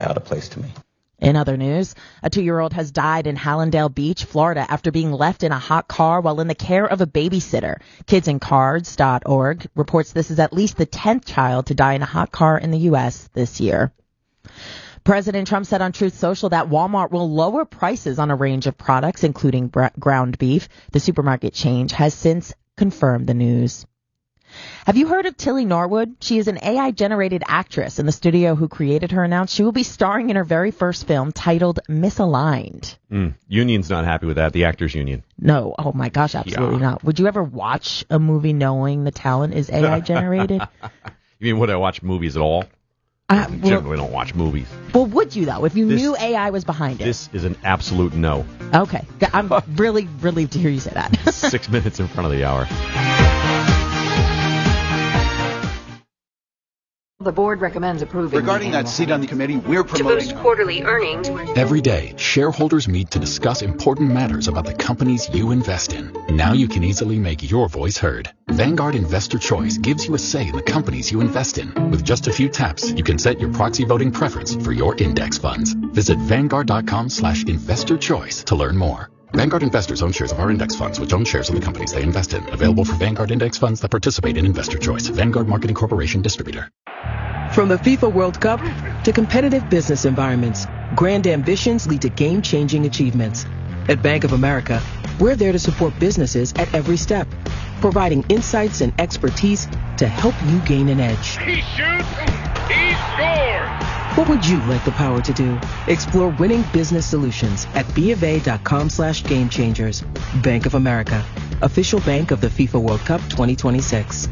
out of place to me. In other news, a 2-year-old has died in Hallandale Beach, Florida, after being left in a hot car while in the care of a babysitter. KidsInCards.org reports this is at least the 10th child to die in a hot car in the U.S. this year. President Trump said on Truth Social that Walmart will lower prices on a range of products, including ground beef. The supermarket chain has since confirmed the news. Have you heard of Tilly Norwood? She is an AI-generated actress, and the studio who created her announced she will be starring in her very first film titled Misaligned. Union's not happy with that, the Actors Union. No. Oh, my gosh, absolutely not. Would you ever watch a movie knowing the talent is AI-generated? You mean, would I watch movies at all? Generally don't watch movies. Well, would you, though, if you knew AI was behind it? This is an absolute no. Okay. I'm really relieved to hear you say that. 6 minutes in front of the hour. The board recommends approving. Regarding that seat on the committee, we're promoting to boost quarterly earnings. Every day, shareholders meet to discuss important matters about the companies you invest in. Now you can easily make your voice heard. Vanguard Investor Choice gives you a say in the companies you invest in. With just a few taps, you can set your proxy voting preference for your index funds. Visit Vanguard.com/investorchoice to learn more. Vanguard investors own shares of our index funds, which own shares of the companies they invest in. Available for Vanguard index funds that participate in Investor Choice. Vanguard Marketing Corporation Distributor. From the FIFA World Cup to competitive business environments, grand ambitions lead to game-changing achievements. At Bank of America, we're there to support businesses at every step, providing insights and expertise to help you gain an edge. He shoots, he scores! What would you like the power to do? Explore winning business solutions at BofA.com/gamechangers. Bank of America, official bank of the FIFA World Cup 2026.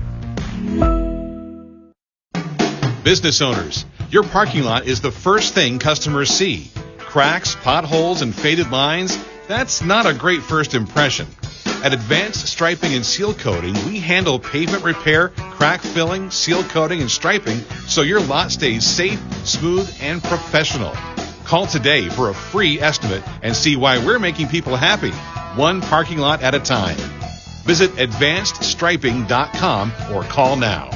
Business owners, your parking lot is the first thing customers see. Cracks, potholes, and faded lines, that's not a great first impression. At Advanced Striping and Seal Coating, we handle pavement repair, crack filling, seal coating, and striping so your lot stays safe, smooth, and professional. Call today for a free estimate and see why we're making people happy, one parking lot at a time. Visit AdvancedStriping.com or call now.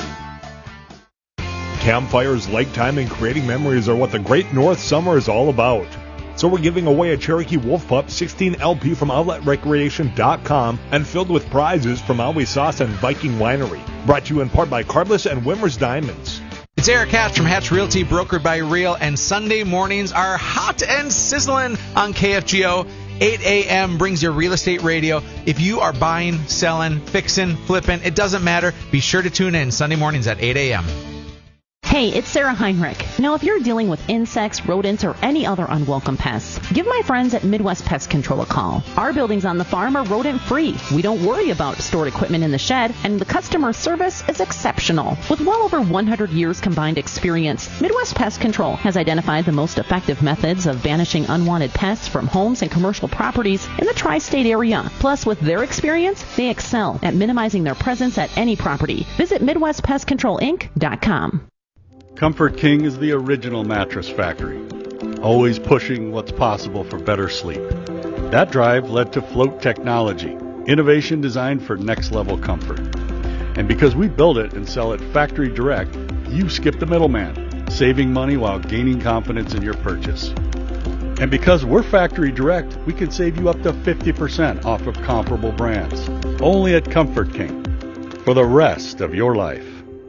Campfires, lake time, and creating memories are what the Great North Summer is all about. So we're giving away a Cherokee Wolf Pup 16 LP from OutletRecreation.com and filled with prizes from Always Sauce and Viking Winery. Brought to you in part by Cardless and Wimmer's Diamonds. It's Eric Hatch from Hatch Realty, brokered by Real, and Sunday mornings are hot and sizzling on KFGO. 8 a.m. brings your real estate radio. If you are buying, selling, fixing, flipping, it doesn't matter. Be sure to tune in Sunday mornings at 8 a.m. Hey, it's Sarah Heinrich. Now, if you're dealing with insects, rodents, or any other unwelcome pests, give my friends at Midwest Pest Control a call. Our buildings on the farm are rodent-free. We don't worry about stored equipment in the shed, and the customer service is exceptional. With well over 100 years combined experience, Midwest Pest Control has identified the most effective methods of banishing unwanted pests from homes and commercial properties in the tri-state area. Plus, with their experience, they excel at minimizing their presence at any property. Visit MidwestPestControlInc.com. Comfort King is the original mattress factory, always pushing what's possible for better sleep. That drive led to Float Technology, innovation designed for next-level comfort. And because we build it and sell it factory direct, you skip the middleman, saving money while gaining confidence in your purchase. And because we're factory direct, we can save you up to 50% off of comparable brands. Only at Comfort King, for the rest of your life.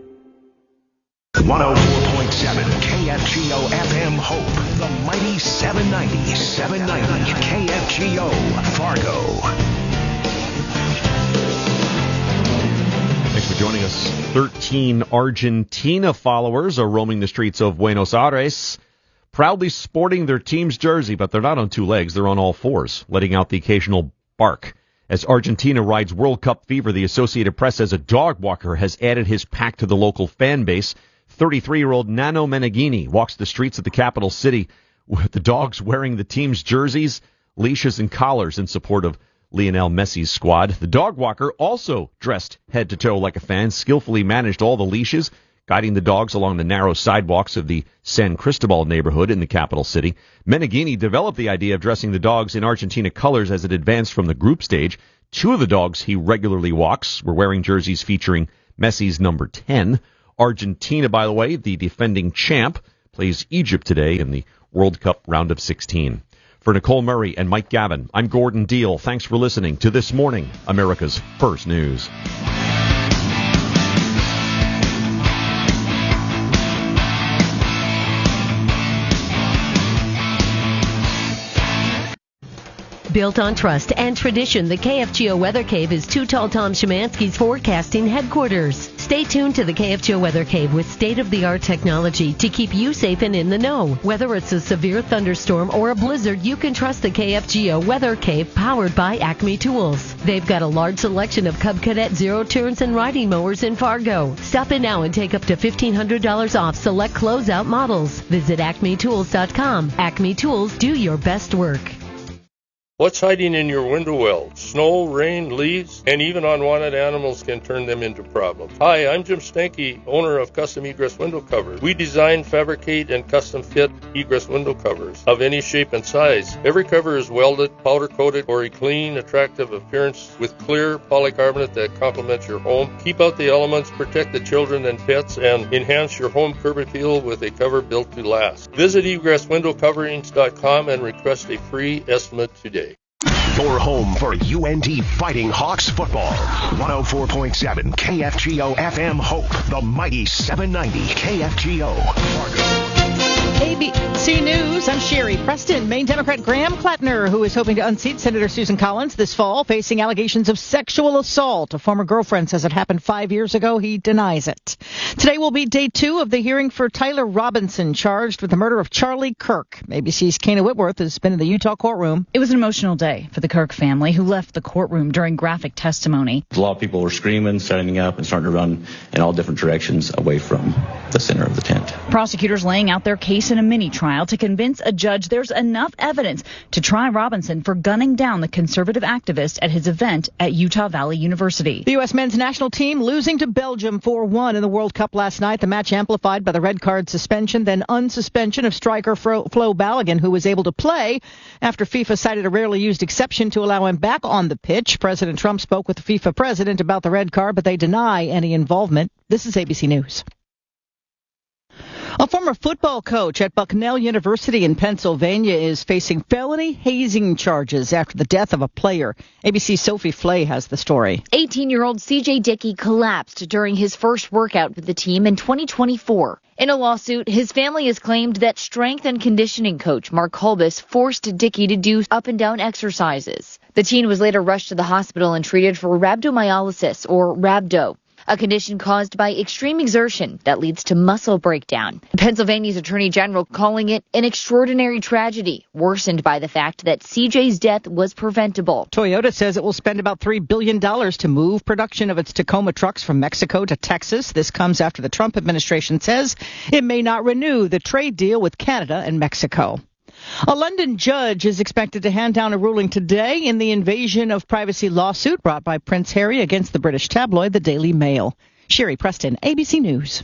104.7 KFGO FM Hope, the mighty 790 KFGO Fargo. Thanks for joining us. 13 Argentina followers are roaming the streets of Buenos Aires, proudly sporting their team's jersey, but they're not on two legs, they're on all fours, letting out the occasional bark. As Argentina rides World Cup fever, the Associated Press says a dog walker has added his pack to the local fan base. 33-year-old Nano Meneghini walks the streets of the capital city with the dogs wearing the team's jerseys, leashes, and collars in support of Lionel Messi's squad. The dog walker also dressed head to toe like a fan, skillfully managed all the leashes, guiding the dogs along the narrow sidewalks of the San Cristobal neighborhood in the capital city. Meneghini developed the idea of dressing the dogs in Argentina colors as it advanced from the group stage. Two of the dogs he regularly walks were wearing jerseys featuring Messi's number 10. Argentina, by the way, the defending champ, plays Egypt today in the World Cup round of 16. For Nicole Murray and Mike Gavin, I'm Gordon Deal. Thanks for listening to This Morning, America's First News. Built on trust and tradition, the KFGO Weather Cave is Too Tall Tom Szymanski's forecasting headquarters. Stay tuned to the KFGO Weather Cave with state-of-the-art technology to keep you safe and in the know. Whether it's a severe thunderstorm or a blizzard, you can trust the KFGO Weather Cave powered by Acme Tools. They've got a large selection of Cub Cadet zero turns and riding mowers in Fargo. Stop in now and take up to $1,500 off select closeout models. Visit acmetools.com. Acme Tools, do your best work. What's hiding in your window well? Snow, rain, leaves, and even unwanted animals can turn them into problems. Hi, I'm Jim Stanky, owner of Custom Egress Window Covers. We design, fabricate, and custom fit egress window covers of any shape and size. Every cover is welded, powder coated for a clean, attractive appearance with clear polycarbonate that complements your home. Keep out the elements, protect the children and pets, and enhance your home curb appeal with a cover built to last. Visit egresswindowcoverings.com and request a free estimate today. Your home for UNT Fighting Hawks football. 104.7 KFGO FM Hope. The mighty 790 KFGO. Fargo. ABC News, I'm Sherry Preston. Maine Democrat Graham Klettner, who is hoping to unseat Senator Susan Collins this fall, facing allegations of sexual assault. A former girlfriend says it happened 5 years ago. He denies it. Today will be day 2 of the hearing for Tyler Robinson, charged with the murder of Charlie Kirk. ABC's Kana Whitworth has been in the Utah courtroom. It was an emotional day for the Kirk family, who left the courtroom during graphic testimony. A lot of people were screaming, standing up, and starting to run in all different directions away from the center of the tent. Prosecutors laying out their case in a mini-trial to convince a judge there's enough evidence to try Robinson for gunning down the conservative activist at his event at Utah Valley University. The U.S. men's national team losing to Belgium 4-1 in the World Cup last night. The match amplified by the red card suspension, then unsuspension of striker Flo Balogun, who was able to play after FIFA cited a rarely used exception to allow him back on the pitch. President Trump spoke with the FIFA president about the red card, but they deny any involvement. This is ABC News. A former football coach at Bucknell University in Pennsylvania is facing felony hazing charges after the death of a player. ABC's Sophie Flay has the story. 18-year-old C.J. Dickey collapsed during his first workout with the team in 2024. In a lawsuit, his family has claimed that strength and conditioning coach Mark Holbus forced Dickey to do up-and-down exercises. The teen was later rushed to the hospital and treated for rhabdomyolysis, or rhabdo, a condition caused by extreme exertion that leads to muscle breakdown. Pennsylvania's Attorney General calling it an extraordinary tragedy, worsened by the fact that CJ's death was preventable. Toyota says it will spend about $3 billion to move production of its Tacoma trucks from Mexico to Texas. This comes after the Trump administration says it may not renew the trade deal with Canada and Mexico. A London judge is expected to hand down a ruling today in the invasion of privacy lawsuit brought by Prince Harry against the British tabloid The Daily Mail. Sherry Preston, ABC News.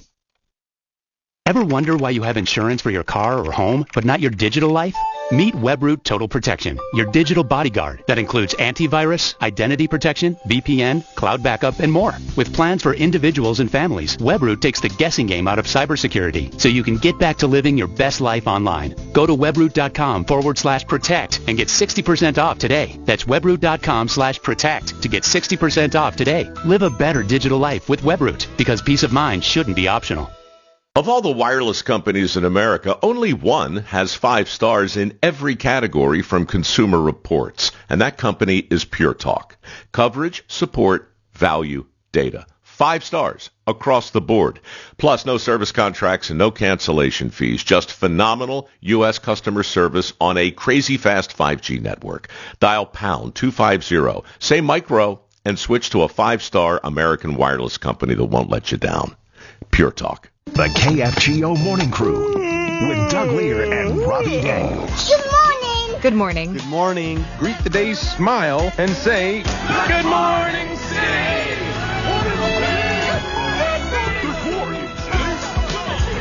Ever wonder why you have insurance for your car or home, but not your digital life? Meet Webroot Total Protection, your digital bodyguard that includes antivirus, identity protection, VPN, cloud backup, and more. With plans for individuals and families, Webroot takes the guessing game out of cybersecurity so you can get back to living your best life online. Go to webroot.com/protect and get 60% off today. That's webroot.com/protect to get 60% off today. Live a better digital life with Webroot, because peace of mind shouldn't be optional. Of all the wireless companies in America, only one has 5 stars in every category from Consumer Reports, and that company is Pure Talk. Coverage, support, value, data. 5 stars across the board. Plus, no service contracts and no cancellation fees. Just phenomenal U.S. customer service on a crazy fast 5G network. Dial pound 250, say micro, and switch to a 5-star American wireless company that won't let you down. Pure Talk. The KFGO Morning Crew with Doug Lear and Robbie Daniels. Good morning. Good morning. Good morning. Greet the day, smile, and say, Good morning, City.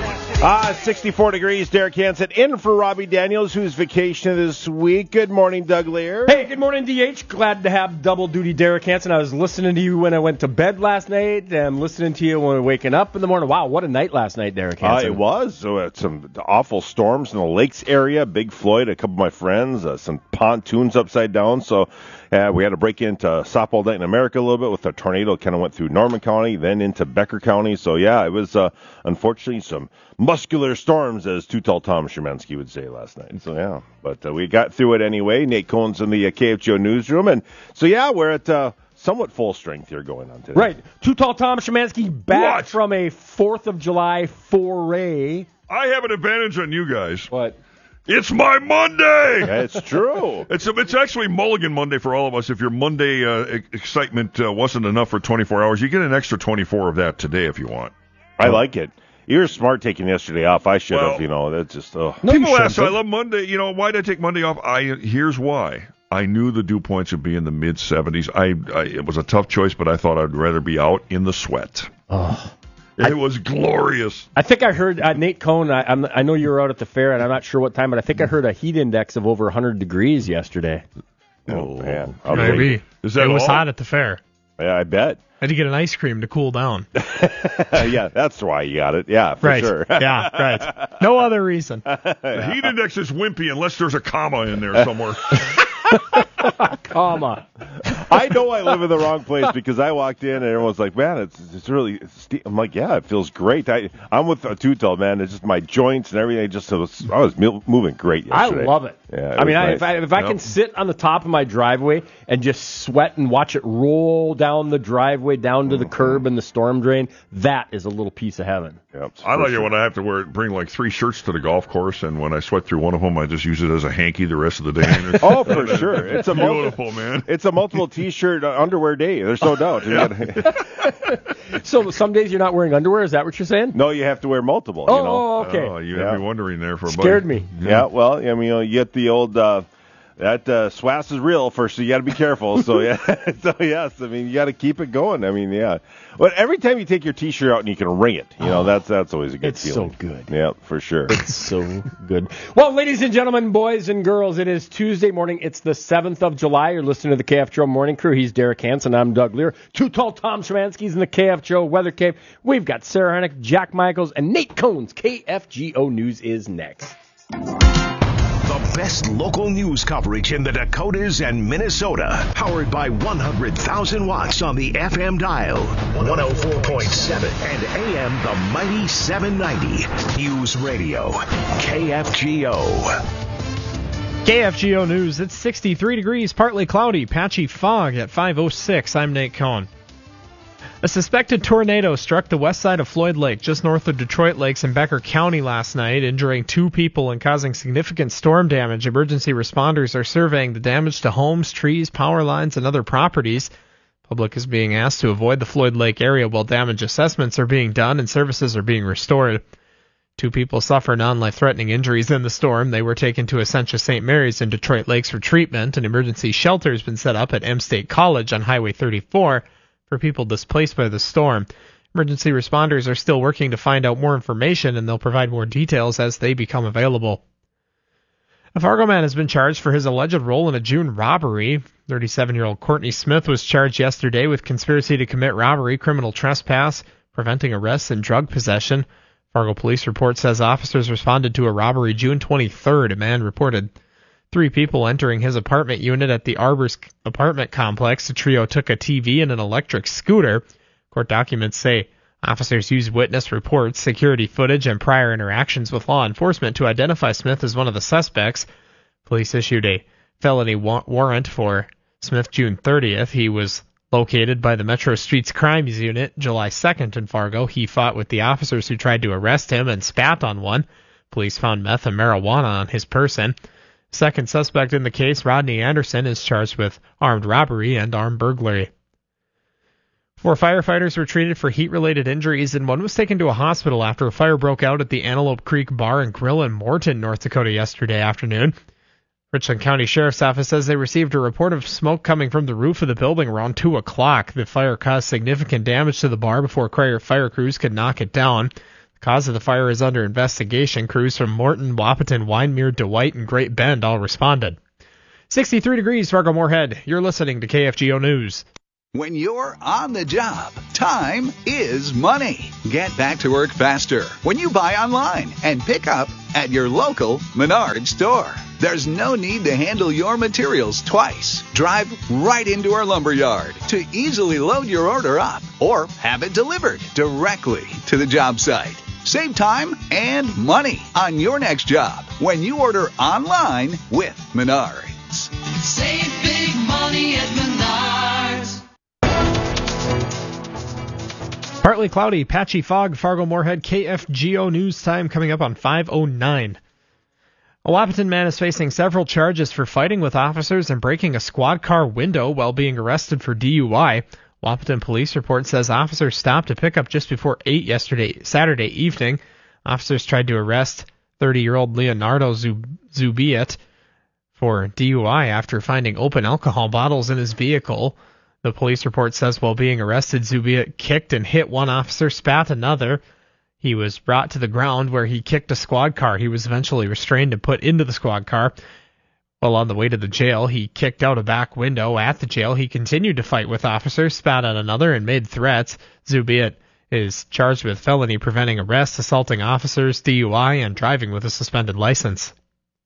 64 degrees. Derek Hansen in for Robbie Daniels, who's vacationing this week. Good morning, Doug Lear. Hey, good morning, DH. Glad to have double duty Derek Hansen. I was listening to you when I went to bed last night. I'm listening to you when we're waking up in the morning. Wow, what a night last night, Derek Hansen. It was. So, some awful storms in the lakes area. Big Floyd, a couple of my friends, some pontoons upside down. So we had to break into Softball Night in America a little bit with a tornado. Kind of went through Norman County, then into Becker County. So, yeah, it was unfortunately some muscular storms, as Too Tall Tom Szymanski would say last night. So, yeah, but we got through it anyway. Nate Cohn's in the KFGO newsroom. And so, yeah, we're at somewhat full strength here going on today. Right. Too Tall Tom Szymanski back from a 4th of July foray. I have an advantage on you guys. What? It's my Monday! It's true. It's actually Mulligan Monday for all of us. If your Monday excitement wasn't enough for 24 hours, you get an extra 24 of that today if you want. I like it. You were smart taking yesterday off. I should have, that's just... People ask, I love Monday. Why did I take Monday off? Here's why. I knew the dew points would be in the mid-70s. It was a tough choice, but I thought I'd rather be out in the sweat. Oh. It was glorious. I think I heard Nate Cohn. I know you were out at the fair, and I'm not sure what time, but I think I heard a heat index of over 100 degrees yesterday. Oh man, maybe. Is that it was all? hot at the fair. Yeah, I bet. I had to get an ice cream to cool down. Yeah, that's why you got it. Yeah, for sure. Yeah, right. No other reason. The heat index is wimpy unless there's a comma in there somewhere. Comma. I know I live in the wrong place because I walked in and everyone's like, man, it's really... I'm like, yeah, it feels great. I'm with a Too-Tall, man. It's just my joints and everything. I was moving great yesterday. I love it. Yeah, I mean, nice. if I can sit on the top of my driveway and just sweat and watch it roll down the driveway, down to the curb and the storm drain, that is a little piece of heaven. Yep, I like it when I have to bring like 3 shirts to the golf course, and when I sweat through one of them, I just use it as a hanky the rest of the day. Oh, for sure. It's a beautiful, man. It's a multiple T-shirt underwear day. There's no doubt. So some days you're not wearing underwear? Is that what you're saying? No, you have to wear multiple. Oh, okay. Oh, you had me wondering there for a Scared me. Yeah, well, I mean, you get the old... that SWAS is real first, so you got to be careful. So yeah, yes, I mean you got to keep it going. I mean, yeah. But every time you take your T-shirt out and you can wring it, that's always a good feeling. It's so good. Yeah, for sure. It's so good. Well, ladies and gentlemen, boys and girls, it is Tuesday morning. It's the 7th of July. You're listening to the KFGO Morning Crew. He's Derek Hansen. I'm Doug Lear. Too Tall Tom Szymanski's in the KFGO Weather Cave. We've got Sarah Hennick, Jack Michaels, and Nate Cohn's KFGO News is next. The best local news coverage in the Dakotas and Minnesota. Powered by 100,000 watts on the FM dial. 104.7 and AM the mighty 790. News Radio. KFGO. KFGO News. It's 63 degrees, partly cloudy, patchy fog at 5:06. I'm Nate Cohn. A suspected tornado struck the west side of Floyd Lake, just north of Detroit Lakes in Becker County last night, injuring 2 people and causing significant storm damage. Emergency responders are surveying the damage to homes, trees, power lines, and other properties. Public is being asked to avoid the Floyd Lake area while damage assessments are being done and services are being restored. 2 people suffered non-life-threatening injuries in the storm. They were taken to Essentia St. Mary's in Detroit Lakes for treatment. An emergency shelter has been set up at M State College on Highway 34 for people displaced by the storm. Emergency responders are still working to find out more information, and they'll provide more details as they become available. A Fargo man has been charged for his alleged role in a June robbery. 37-year-old Courtney Smith was charged yesterday with conspiracy to commit robbery, criminal trespass, preventing arrests, and drug possession. Fargo police report says officers responded to a robbery June 23rd. A man reported 3 people entering his apartment unit at the Arbors apartment complex. The trio took a TV and an electric scooter. Court documents say officers used witness reports, security footage, and prior interactions with law enforcement to identify Smith as one of the suspects. Police issued a felony warrant for Smith June 30th. He was located by the Metro Streets Crimes Unit July 2nd in Fargo. He fought with the officers who tried to arrest him and spat on one. Police found meth and marijuana on his person. Second suspect in the case, Rodney Anderson, is charged with armed robbery and armed burglary. 4 firefighters were treated for heat-related injuries, and one was taken to a hospital after a fire broke out at the Antelope Creek Bar and Grill in Morton, North Dakota yesterday afternoon. Richland County Sheriff's Office says they received a report of smoke coming from the roof of the building around 2 o'clock. The fire caused significant damage to the bar before fire crews could knock it down. The Cause of the fire is under investigation. Crews from Morton, Wahpeton, Wyndmere, DeWitt, and Great Bend all responded. 63 degrees, Fargo-Moorhead. You're listening to KFGO News. When you're on the job, time is money. Get back to work faster when you buy online and pick up at your local Menards store. There's no need to handle your materials twice. Drive right into our lumber yard to easily load your order up or have it delivered directly to the job site. Save time and money on your next job when you order online with Menards. Save big money at Menards. Partly cloudy, patchy fog, Fargo-Moorhead, KFGO News Time coming up on 5:09. A Wahpeton man is facing several charges for fighting with officers and breaking a squad car window while being arrested for DUI. Wahpeton police report says officers stopped a pickup just before 8 Saturday evening. Officers tried to arrest 30-year-old Leonardo Zubiet for DUI after finding open alcohol bottles in his vehicle. The police report says while being arrested, Zubiet kicked and hit one officer, spat another. He was brought to the ground where he kicked a squad car. He was eventually restrained and put into the squad car. While on the way to the jail, he kicked out a back window at the jail. He continued to fight with officers, spat at another, and made threats. Zubiet is charged with felony preventing arrest, assaulting officers, DUI, and driving with a suspended license.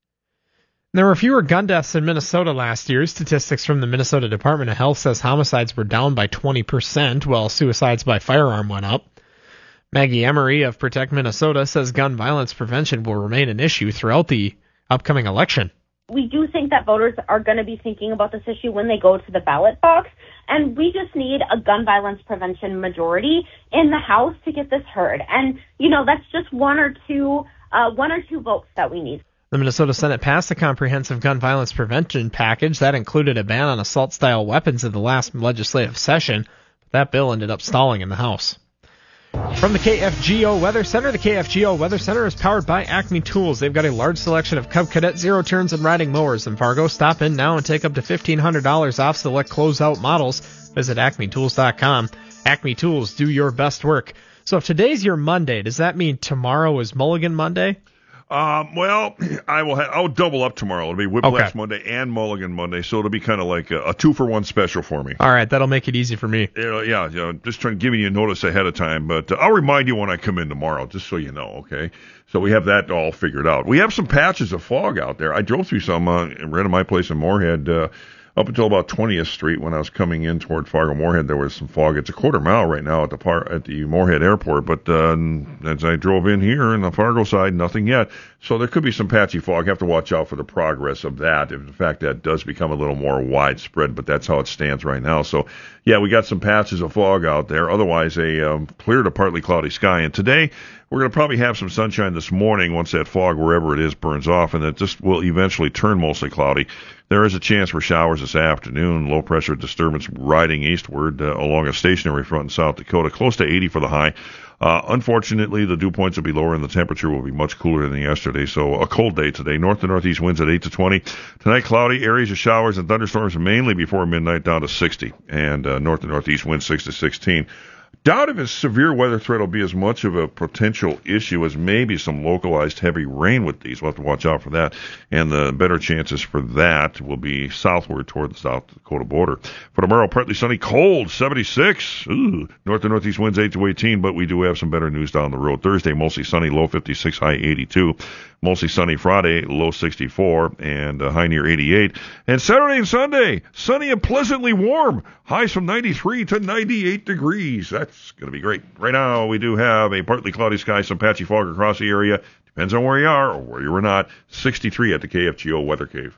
There were fewer gun deaths in Minnesota last year. Statistics from the Minnesota Department of Health says homicides were down by 20%, while suicides by firearm went up. Maggie Emery of Protect Minnesota says gun violence prevention will remain an issue throughout the upcoming election. We do think that voters are going to be thinking about this issue when they go to the ballot box, and we just need a gun violence prevention majority in the House to get this heard. And, that's just one or two votes that we need. The Minnesota Senate passed a comprehensive gun violence prevention package that included a ban on assault-style weapons in the last legislative session, but that bill ended up stalling in the House. From the KFGO Weather Center, the KFGO Weather Center is powered by Acme Tools. They've got a large selection of Cub Cadet zero-turns and riding mowers in Fargo. Stop in now and take up to $1,500 off select closeout models. Visit acmetools.com. Acme Tools, do your best work. So if today's your Monday, does that mean tomorrow is Mulligan Monday? Well, I'll double up tomorrow. It'll be Whiplash Monday and Mulligan Monday, so it'll be kind of like a 2-for-1 special for me. All right, that'll make it easy for me. Yeah, just giving you notice ahead of time, but I'll remind you when I come in tomorrow, just so you know, okay? So we have that all figured out. We have some patches of fog out there. I drove through some right at my place in Moorhead up until about 20th Street when I was coming in toward Fargo-Moorhead. There was some fog. It's a quarter mile right now at the Moorhead Airport, but as I drove in here in the Fargo side, nothing yet. So there could be some patchy fog. Have to watch out for the progress of that. If in fact that does become a little more widespread, but that's how it stands right now. So yeah, we got some patches of fog out there. Otherwise, a clear to partly cloudy sky. And today we're going to probably have some sunshine this morning once that fog, wherever it is, burns off, and it just will eventually turn mostly cloudy. There is a chance for showers this afternoon. Low pressure disturbance riding eastward along a stationary front in South Dakota, close to 80 for the high. Unfortunately, the dew points will be lower and the temperature will be much cooler than yesterday. So a cold day today. North to northeast winds at 8 to 20. Tonight, cloudy areas of showers and thunderstorms mainly before midnight down to 60. And north to northeast winds 6 to 16. Doubt if a severe weather threat will be as much of a potential issue as maybe some localized heavy rain with these. We'll have to watch out for that. And the better chances for that will be southward toward the South Dakota border. For tomorrow, partly sunny, cold, 76. Ooh. North to northeast winds 8 to 18, but we do have some better news down the road. Thursday, mostly sunny, low 56, high 82. Mostly sunny Friday, low 64, and high near 88. And Saturday and Sunday, sunny and pleasantly warm. Highs from 93 to 98 degrees. That's going to be great. Right now, we do have a partly cloudy sky, some patchy fog across the area. Depends on where you are or where you are not. 63 at the KFGO Weather Cave.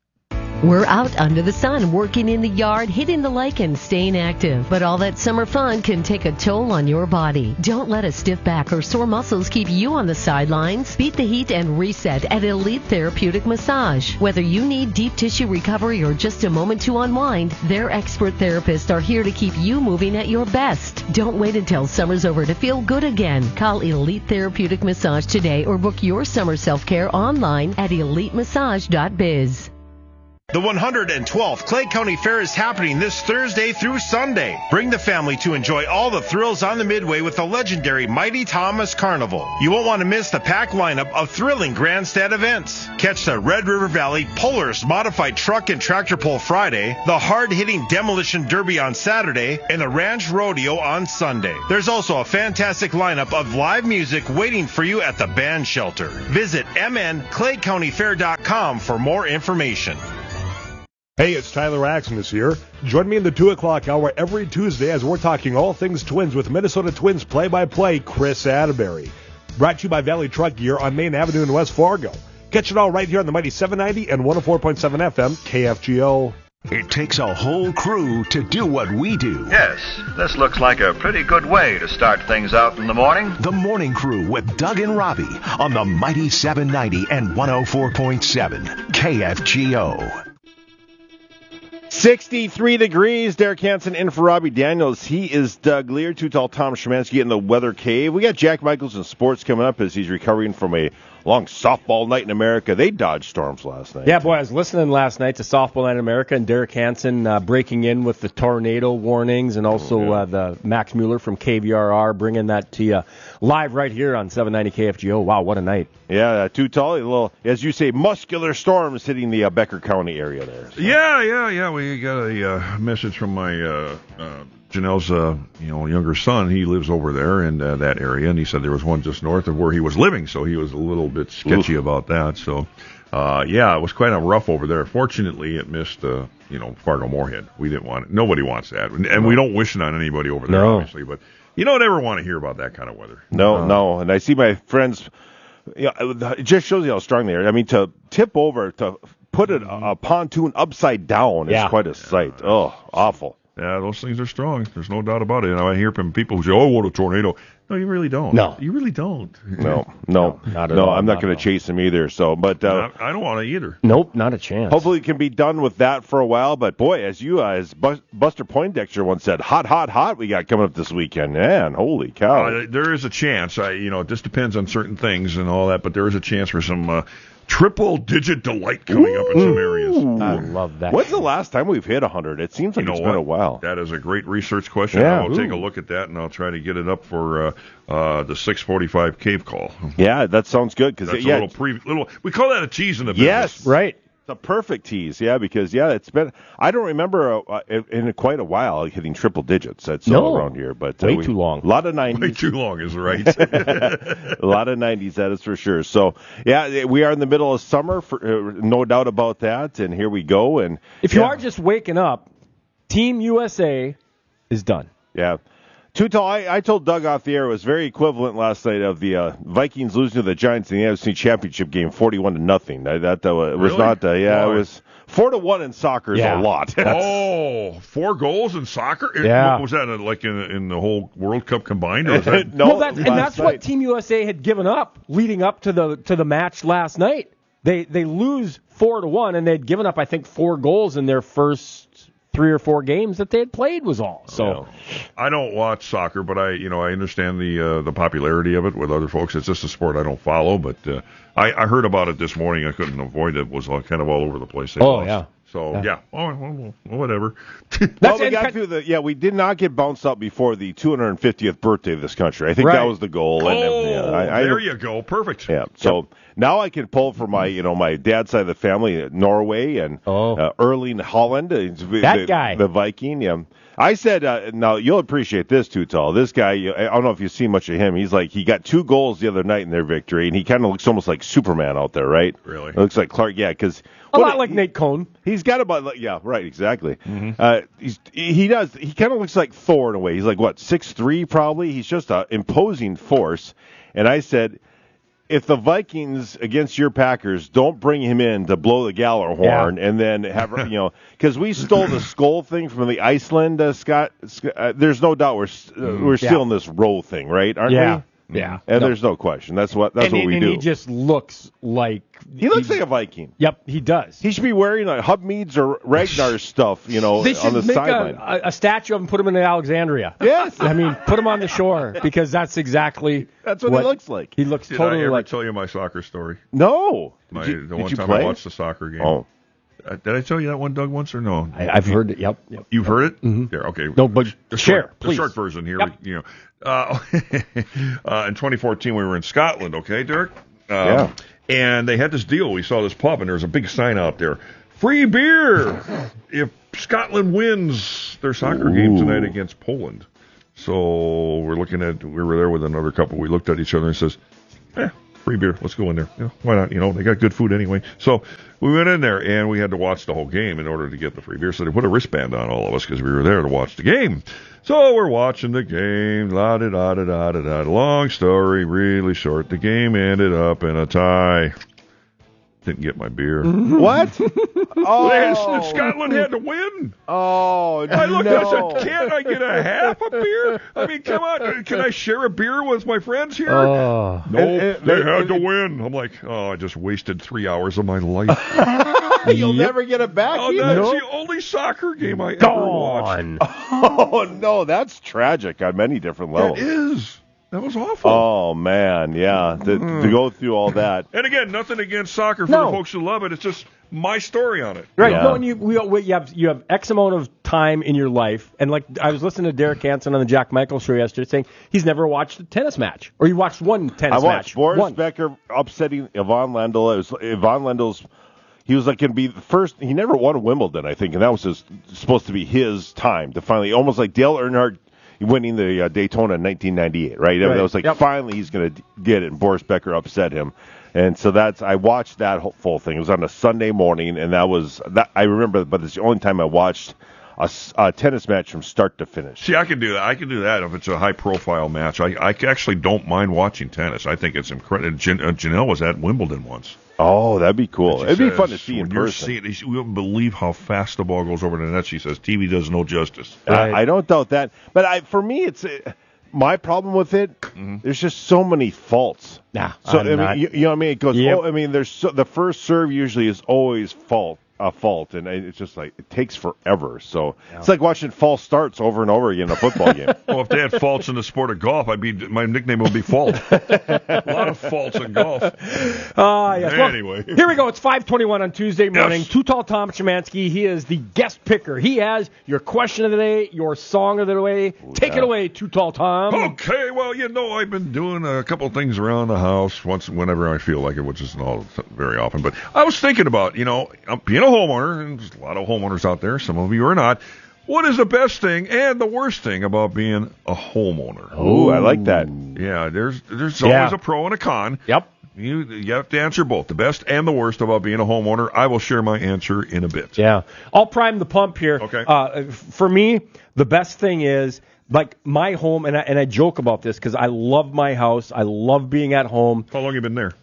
We're out under the sun, working in the yard, hitting the lake, and staying active. But all that summer fun can take a toll on your body. Don't let a stiff back or sore muscles keep you on the sidelines. Beat the heat and reset at Elite Therapeutic Massage. Whether you need deep tissue recovery or just a moment to unwind, their expert therapists are here to keep you moving at your best. Don't wait until summer's over to feel good again. Call Elite Therapeutic Massage today or book your summer self-care online at elitemassage.biz. The 112th Clay County Fair is happening this Thursday through Sunday. Bring the family to enjoy all the thrills on the Midway with the legendary Mighty Thomas Carnival. You won't want to miss the packed lineup of thrilling grandstand events. Catch the Red River Valley Polaris Modified Truck and Tractor Pull Friday, the hard-hitting Demolition Derby on Saturday, and the Ranch Rodeo on Sunday. There's also a fantastic lineup of live music waiting for you at the band shelter. Visit mnclaycountyfair.com for more information. Hey, it's Tyler Axness here. Join me in the 2 o'clock hour every Tuesday as we're talking all things Twins with Minnesota Twins play-by-play Chris Atterbury. Brought to you by Valley Truck Gear on Main Avenue in West Fargo. Catch it all right here on the mighty 790 and 104.7 FM KFGO. It takes a whole crew to do what we do. Yes, this looks like a pretty good way to start things out in the morning. The Morning Crew with Doug and Robbie on the mighty 790 and 104.7 KFGO. 63 degrees. Derek Hansen in for Robbie Daniels. He is Doug Lear. Too Tall Tom Szymanski in the Weather Cave. We got Jack Michaels in sports coming up as he's recovering from a long softball night in America. They dodged storms last night. Yeah, boy, I was listening last night to Softball Night in America, and Derek Hansen breaking in with the tornado warnings, and also the Max Mueller from KVRR bringing that to you live right here on 790 KFGO. Wow, what a night. Yeah, Too Tall, a little, as you say, muscular storms hitting the Becker County area there. So. Yeah. We got a message from my Janelle's younger son. He lives over there in that area, and he said there was one just north of where he was living, so he was a little bit sketchy about that. So, it was quite a rough over there. Fortunately, it missed Fargo Moorhead. We didn't want it. Nobody wants that, and we don't wish it on anybody over there, obviously. But you don't ever want to hear about that kind of weather. No. And I see my friends. It just shows you how strong they are. I mean, to tip over, to put a pontoon upside down is quite a sight. Awful. Yeah, those things are strong. There's no doubt about it. And I hear from people who say, "Oh, what a tornado!" No, you really don't. No, you really don't. No, not at all. I'm not going to chase them either. So, but I don't want to either. Nope, not a chance. Hopefully, it can be done with that for a while. But boy, as Buster Poindexter once said, hot, we got coming up this weekend. Man, holy cow! There is a chance. It just depends on certain things and all that. But there is a chance for some triple-digit delight coming up in some areas. I love that. When's the last time we've hit 100? It seems like it's been a while. That is a great research question. Yeah. I'll take a look at that, and I'll try to get it up for the 6:45 cave call. Yeah, that sounds good. That's a little. We call that a tease in the business. Yes, right. It's a perfect tease, because it's been. I don't remember in quite a while hitting triple digits. That's around here, but way too long. A lot of 90s. Way too long is right. A lot of 90s, that is for sure. So we are in the middle of summer, no doubt about that. And here we go. And if you are just waking up, Team USA is done. Yeah. Too Tall, I told Doug off the air, it was very equivalent last night of the Vikings losing to the Giants in the NFC Championship game, 41-0. It was not. It was 4-1 in soccer is a lot. 4 goals in soccer? What was that, like in the whole World Cup combined? Or was that... No, that's what Team USA had given up leading up to the match last night. They lose 4-1, and they'd given up, I think, 4 goals in their first 3 or 4 games that they had played was all. So I don't watch soccer, but I understand the popularity of it with other folks. It's just a sport I don't follow, but I heard about it this morning. I couldn't avoid it. It was kind of all over the place. So whatever. We did not get bounced out before the 250th birthday of this country. I think that was the goal. There you go. Perfect. Yeah. So now I can pull for my my dad's side of the family, Norway and Erling Haaland, guy, the Viking. Yeah. I said, now you'll appreciate this, Too Tall. This guy, I don't know if you've seen much of him. He's he got 2 goals the other night in their victory, and he kind of looks almost like Superman out there, right? Really? It looks like Clark, because a lot like Nate Cohn. He's got about, right, exactly. Mm-hmm. He kind of looks like Thor in a way. He's 6'3" probably. He's just an imposing force. And I said, if the Vikings against your Packers don't bring him in to blow the Galler horn and then have, because we stole the skull thing from the Iceland, Scott, there's no doubt we're still in this row thing, right? Aren't we? Yeah. And there's no question. That's what we do. And he just looks like... He looks like a Viking. Yep, he does. He should be wearing Hubmead's or Ragnar's stuff, they on the should sideline. make a statue of him, put him in Alexandria. Yes. I mean, put him on the shore, because that's exactly... That's what he looks like. He looks Did totally I ever like... tell you my soccer story? No. The one time play? I watched the soccer game. Oh. Did I tell you that one, Doug, once or no? I've heard it. Yep. You've heard it? Mm-hmm. There, okay. No, but share, the please. short version here. Yep. You know, in 2014 we were in Scotland. Okay, Derek. Yeah. And they had this deal. We saw this pub, and there was a big sign out there: free beer if Scotland wins their soccer game tonight against Poland. So we were there with another couple. We looked at each other and says, free beer. Let's go in there. Why not? They got good food anyway. So we went in there, and we had to watch the whole game in order to get the free beer. So they put a wristband on all of us because we were there to watch the game. So we're watching the game. La-da-da-da-da-da-da. Long story, really short. The game ended up in a tie. Didn't get my beer. What? Scotland had to win. Oh, I looked and I said, can't I get a half a beer? I mean, come on. Can I share a beer with my friends here? No, they had to win. I'm like, I just wasted 3 hours of my life. You'll never get it back. That's the only soccer game I ever watched. Oh, no, that's tragic on many different levels. It is. That was awful. Oh, man, yeah. To go through all that. And again, nothing against soccer for the folks who love it. It's just my story on it. Right. Yeah. No, and you have X amount of time in your life. And like I was listening to Derek Hansen on the Jack Michael show yesterday saying he's never watched a tennis match. Or you watched one tennis match. I watched Boris Becker upsetting Ivan Lendl. It was Ivan Lendl's. He was like going to be the first. He never won Wimbledon, I think, and that was supposed to be his time to finally, almost like Dale Earnhardt winning the Daytona in 1998, right? That was like finally he's going to get it, and Boris Becker upset him. And so I watched that full thing. It was on a Sunday morning, and I remember, but it's the only time I watched a tennis match from start to finish. See, I can do that. I can do that if it's a high-profile match. I actually don't mind watching tennis. I think it's incredible. Janelle was at Wimbledon once. Oh, that'd be cool. It'd be fun to see in person. You wouldn't believe how fast the ball goes over the net. She says TV does no justice. I don't doubt that. But for me, it's my problem with it. Mm-hmm. There's just so many faults. Nah, so you know what I mean? It goes. Yep. The first serve usually is always a fault, and it's just like it takes forever. So it's like watching false starts over and over again in a football game. Well, if they had faults in the sport of golf, my nickname would be Fault. A lot of faults in golf. Yes. Anyway, well, here we go. It's 5:21 on Tuesday morning. Too Tall Tom Szymanski. He is the guest picker. He has your question of the day, your song of the day. Take it away, Too Tall Tom. Okay. Well, I've been doing a couple things around the house whenever I feel like it, which isn't all very often. But I was thinking about, being a homeowner, and there's a lot of homeowners out there, some of you are not. What is the best thing and the worst thing about being a homeowner? Oh, I like that. Yeah, there's always a pro and a con. Yep. You have to answer both, the best and the worst about being a homeowner. I will share my answer in a bit. Yeah. I'll prime the pump here. Okay. For me, the best thing is, like my home, and I joke about this because I love my house. I love being at home. How long have you been there?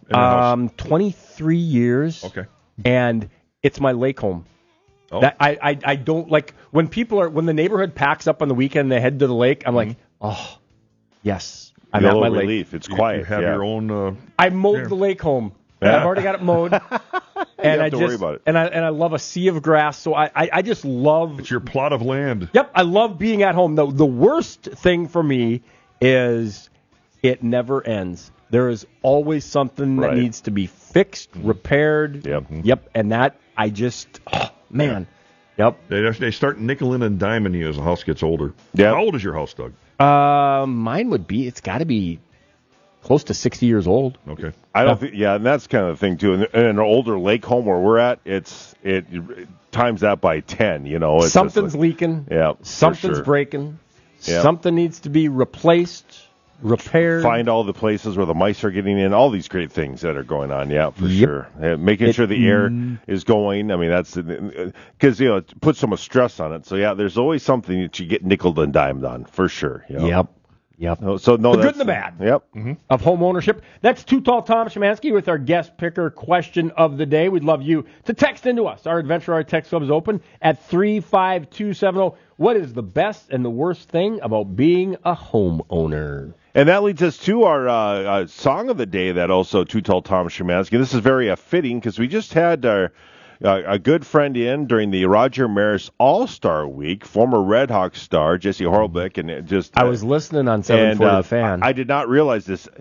23 years. Okay. And it's my lake home. Oh. That I don't like when the neighborhood packs up on the weekend and they head to the lake. I'm like, oh, yes, I'm at my relief. lake. It's quiet. You have your own. I mowed the lake home. Yeah. I've already got it mowed. And I just worry about it. And I love a sea of grass. So I just love. It's your plot of land. Yep, I love being at home. The worst thing for me is it never ends. There is always something that needs to be fixed, repaired. Yep. And that man. Yep. They start nickeling and diming you as the house gets older. Yeah. How old is your house, Doug? Mine it's got to be close to 60 years old. Okay. I don't think, and that's kind of the thing too. In an older lake home where we're at, it times that by 10, It's something's leaking. Yeah. Something's breaking. Yeah. Something needs to be replaced. Repaired. Find all the places where the mice are getting in. All these great things that are going on. Yeah, for sure. Making sure the air is going. I mean, that's because it puts so much stress on it. So there's always something that you get nickeled and dimed on for sure. Yep. So no, the good and the bad. Yep. Of home ownership. That's Too Tall Tom Szymanski with our guest picker question of the day. We'd love you to text into us. Our Adventure Hour text club is open at 35270. What is the best and the worst thing about being a homeowner? And that leads us to our song of the day that also Too Tall Tom Szymanski. This is very fitting because we just had a good friend in during the Roger Maris All-Star Week, former Red Hawks star Jesse Horlbeck. And I was listening on 740 The Fan. I did not realize this.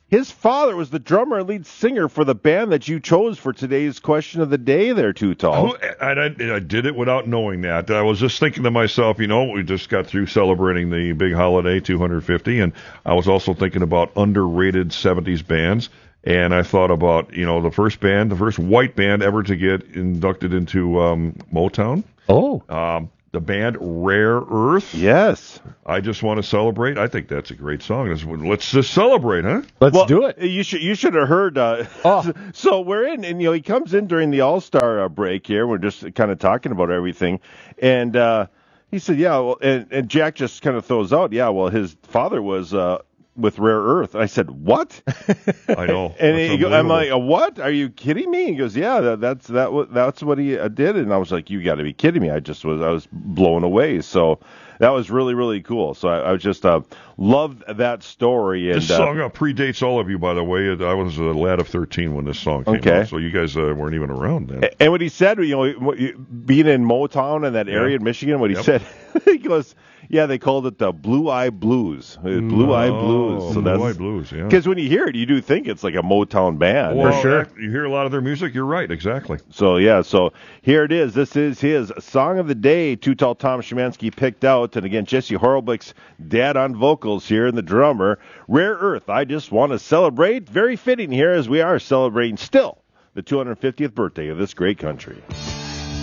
his father was the drummer and lead singer for the band that you chose for today's question of the day there, Too Tall. I did it without knowing that. I was just thinking to myself, we just got through celebrating the big holiday, 250, and I was also thinking about underrated 70s bands. And I thought about, the first white band ever to get inducted into Motown. Oh. The band Rare Earth. Yes. I Just Want to Celebrate. I think that's a great song. Let's just celebrate, huh? Let's do it. You should have heard. So we're in, and he comes in during the All-Star break here. We're just kind of talking about everything. And he said, yeah, well, and Jack just kind of throws out, yeah, well, his father was with Rare Earth. And I said, what? I know. And I'm like, what? Are you kidding me? He goes, yeah, that's what he did. And I was like, you got to be kidding me. I was blown away. So that was really, really cool. So I just loved that story. And this song predates all of you, by the way. I was a lad of 13 when this song came out, so you guys weren't even around then. And what he said, being in Motown and that area in Michigan, what he said, he goes, yeah, they called it the Blue Eye Blues. Blue Eye Blues. So Blue Eye Blues, yeah. Because when you hear it, you do think it's like a Motown band. Well, for sure. You hear a lot of their music, you're right, exactly. So, so here it is. This is his Song of the Day, Too Tall Tom Szymanski picked out. And again, Jesse Horlick's dad on vocals here and the drummer. Rare Earth, I Just Want to Celebrate. Very fitting here as we are celebrating still the 250th birthday of this great country.